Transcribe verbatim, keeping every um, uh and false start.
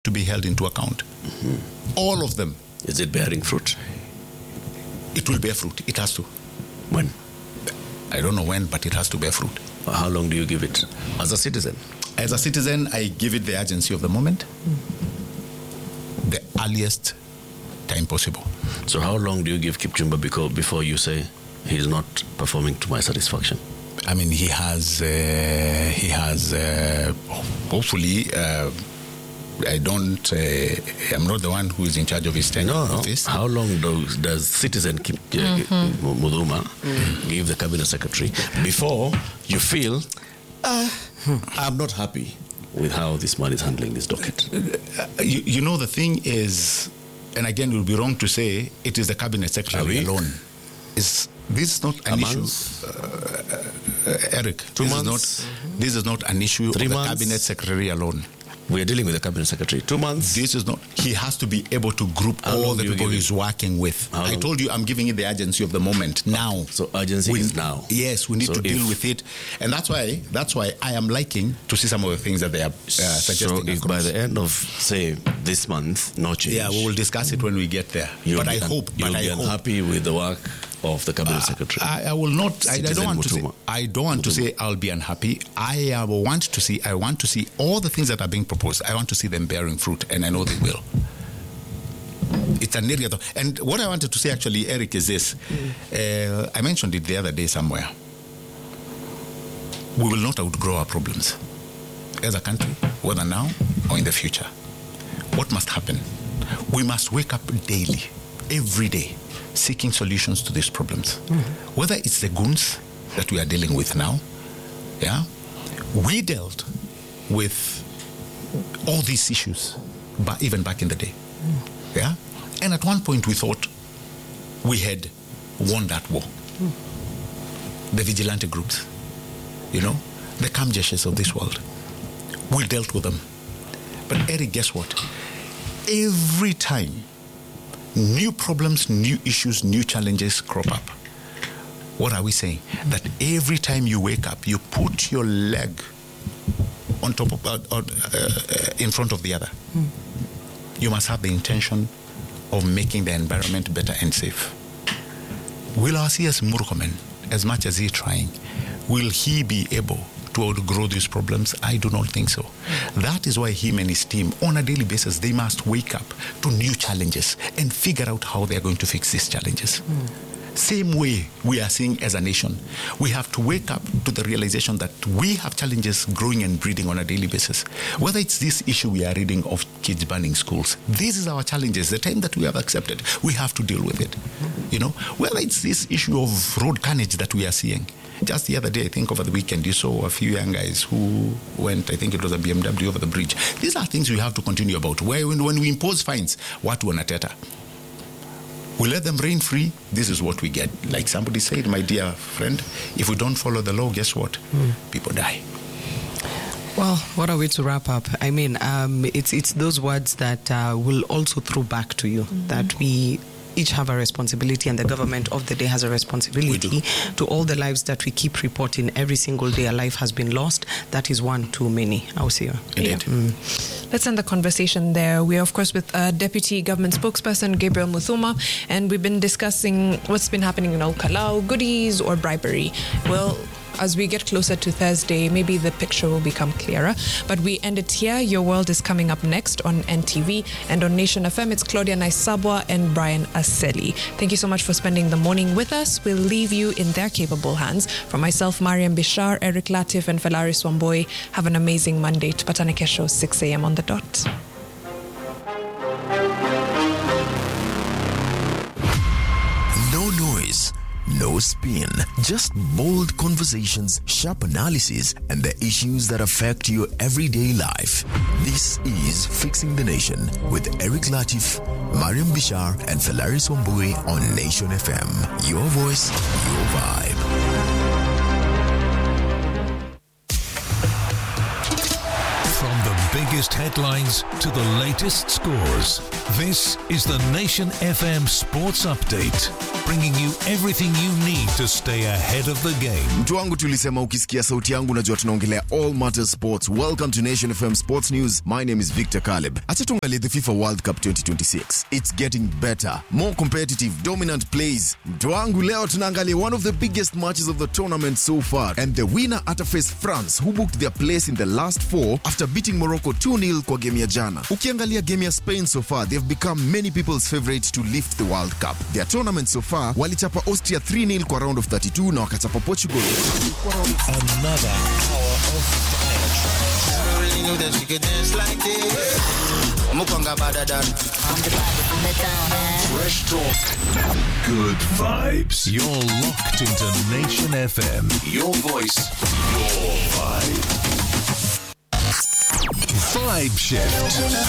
to be held into account. Mm-hmm. All of them. Is it bearing fruit? It will bear fruit. It has to. When? I don't know when, but it has to bear fruit. How long do you give it as a citizen? As a citizen, I give it the urgency of the moment, the earliest time possible. So how long do you give Kipchumba before you say he's not performing to my satisfaction? I mean, he has, uh, he has, uh, hopefully, uh, I don't, uh, I'm not the one who is in charge of his tenure no, office. How long does, does citizen Kip, uh, mm-hmm. Mudhuma mm-hmm. give the cabinet secretary before you feel, uh, I'm not happy with how this man is handling this docket? Uh, you, you know, the thing is, and again, it would be wrong to say it is the cabinet secretary alone. Is this is not an A issue, uh, uh, Eric? Two this months. Is not, mm-hmm. This is not an issue Three of the months. cabinet secretary alone. We are dealing with the cabinet secretary. Two months. This is not. He has to be able to group How all the people he's working with. How I long? told you I'm giving it the urgency of the moment now. So urgency we, is now. Yes, we need so to deal if, with it, and that's why that's why I am liking to see some of the things that they are uh, suggesting. So if across. by the end of say this month, no change. Yeah, we will discuss it when we get there. You'll but I un- hope. You'll but be I hope. unhappy with the work of the cabinet Uh, secretary. I, I will not. I, I don't want to say. Mutuma. I don't want to say I'll be unhappy. I uh, want to see. I want to see all the things that are being proposed. I want to see them bearing fruit, and I know they will. It's an area, though. And what I wanted to say, actually, Eric, is this. Uh, I mentioned it the other day somewhere. We will not outgrow our problems as a country, whether now or in the future. What must happen? We must wake up daily, every day, seeking solutions to these problems. Mm-hmm. Whether it's the goons that we are dealing with now, yeah, we dealt with all these issues, but even back in the day, mm. yeah, and at one point we thought we had won that war. Mm. The vigilante groups, you know, the Kamjeshes of this world, we dealt with them. But Eric, guess what? Every time new problems, new issues, new challenges crop up. What are we saying? That every time you wake up, you put your leg on top of, uh, uh, uh, in front of the other. Mm. You must have the intention of making the environment better and safe. Will our C S Murkomen, as much as he's trying, will he be able to outgrow these problems? I do not think so. That is why him and his team, on a daily basis, they must wake up to new challenges and figure out how they're going to fix these challenges. Mm. Same way we are seeing as a nation, we have to wake up to the realization that we have challenges growing and breeding on a daily basis. Whether it's this issue we are reading of kids burning schools, this is our challenges. The time that we have accepted, we have to deal with it. You know, whether it's this issue of road carnage that we are seeing. Just the other day, I think over the weekend, you saw a few young guys who went, I think it was a B M W over the bridge. These are things we have to continue about. Where when, when we impose fines, watu wanateta. We let them reign free, this is what we get. Like somebody said, my dear friend, if we don't follow the law, guess what? Mm. People die. Well, what a way to wrap up. I mean, um, it's it's those words that uh, will also throw back to you, mm-hmm. that we each have a responsibility, and the government of the day has a responsibility to all the lives that we keep reporting every single day. A life has been lost. That is one too many. I'll see you. Indeed. Yeah. Mm. Let's end the conversation there. We are, of course, with uh, Deputy Government Spokesperson Gabriel Muthuma, and we've been discussing what's been happening in Olkalau, goodies or bribery. Well, as we get closer to Thursday, maybe the picture will become clearer. But we end it here. Your World is coming up next on N T V, and on Nation F M, it's Claudia Naisabwa and Brian Aseli. Thank you so much for spending the morning with us. We'll leave you in their capable hands. For myself, Mariam Bishar, Eric Latif, and Falaris Wamboi, have an amazing Monday. Tupatane kesho, six a.m. on the dot. No noise, no spin, just bold conversations, sharp analysis, and the issues that affect your everyday life. This is Fixing the Nation with Eric Latif, Mariam Bishar, and Falaris Wambui on Nation F M. Your voice, your vibe. From the biggest biggest headlines to the latest scores. This is the Nation F M Sports Update, bringing you everything you need to stay ahead of the game. Mtu wangu tulisema ukisikia sauti yangu unajua tunaongelea All Matters Sports. Welcome to Nation F M Sports News. My name is Victor Caleb. Acha tuangalie the FIFA World Cup twenty twenty-six. It's getting better, more competitive, dominant plays. Mtu wangu leo tunaangalia one of the biggest matches of the tournament so far, and the winner at face France, who booked their place in the last four after beating Morocco two nil kwa game ya jana. Ukiangalia game ya Spain so far, they've become many people's favorites to lift the World Cup. Their tournament so far, walichapa Austria three nil kwa round of thirty-two na wakachapa Portugal. Another hour of fire tracks. I really knew that she could dance like this. Mukonga badadan. I'm the body from the town, man. Fresh talk. Good vibes. You're locked into Nation F M. Your voice. Your vibe. Vibe Shift.